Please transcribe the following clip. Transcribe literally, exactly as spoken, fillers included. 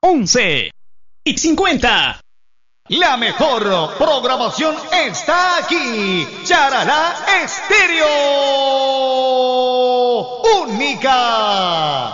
once y cincuenta. La mejor programación está aquí. Charalá Estéreo. Única.